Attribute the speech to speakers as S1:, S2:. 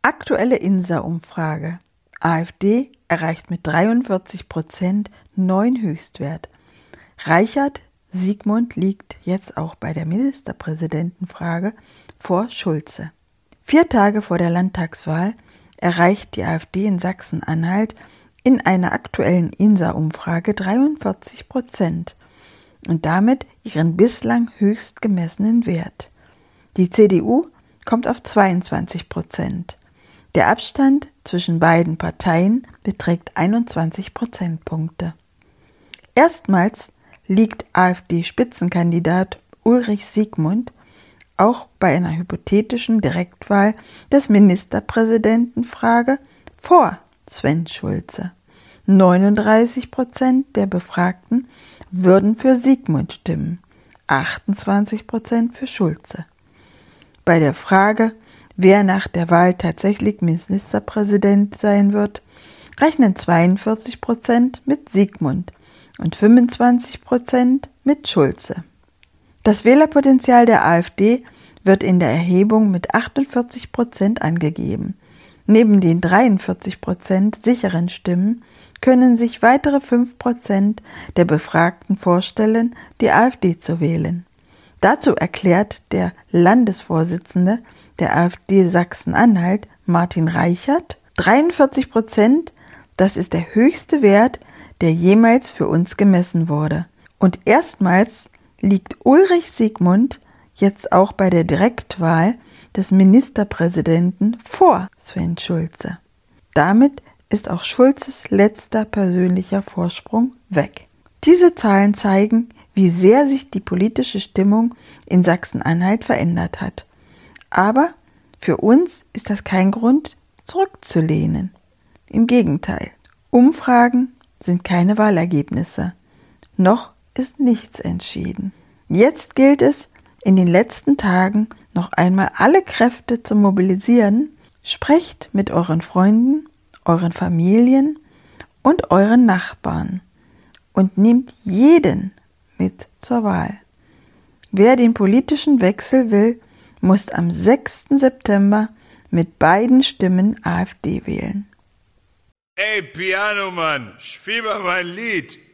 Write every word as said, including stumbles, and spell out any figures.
S1: Aktuelle INSA-Umfrage. AfD erreicht mit dreiundvierzig Prozent neuen Höchstwert. Reichert Sigmund liegt jetzt auch bei der Ministerpräsidentenfrage vor Schulze. Vier Tage vor der Landtagswahl erreicht die AfD in Sachsen-Anhalt in einer aktuellen INSA-Umfrage dreiundvierzig Prozent und damit ihren bislang höchst gemessenen Wert. Die C D U kommt auf zweiundzwanzig Prozent. Der Abstand zwischen beiden Parteien beträgt einundzwanzig Prozentpunkte. Erstmals liegt AfD-Spitzenkandidat Ulrich Sigmund auch bei einer hypothetischen Direktwahl des Ministerpräsidentenfrage vor Sven Schulze. neununddreißig Prozent der Befragten würden für Sigmund stimmen, achtundzwanzig Prozent für Schulze. Bei der Frage, wer nach der Wahl tatsächlich Ministerpräsident sein wird, rechnen zweiundvierzig Prozent mit Sigmund und fünfundzwanzig Prozent mit Schulze. Das Wählerpotenzial der AfD wird in der Erhebung mit achtundvierzig Prozent angegeben. Neben den dreiundvierzig Prozent sicheren Stimmen können sich weitere fünf Prozent der Befragten vorstellen, die AfD zu wählen. Dazu erklärt der Landesvorsitzende der AfD Sachsen-Anhalt, Martin Reichert, dreiundvierzig Prozent, das ist der höchste Wert, der jemals für uns gemessen wurde. Und erstmals liegt Ulrich Sigmund jetzt auch bei der Direktwahl des Ministerpräsidenten vor Sven Schulze. Damit ist auch Schulzes letzter persönlicher Vorsprung weg. Diese Zahlen zeigen, wie sehr sich die politische Stimmung in Sachsen-Anhalt verändert hat. Aber für uns ist das kein Grund, zurückzulehnen. Im Gegenteil, Umfragen sind keine Wahlergebnisse. Noch ist nichts entschieden. Jetzt gilt es, in den letzten Tagen noch einmal alle Kräfte zu mobilisieren. Sprecht mit euren Freunden, euren Familien und euren Nachbarn und nehmt jeden mit zur Wahl. Wer den politischen Wechsel will, muss am sechsten September mit beiden Stimmen AfD wählen.
S2: Ey, Pianomann, spiel mal mein Lied.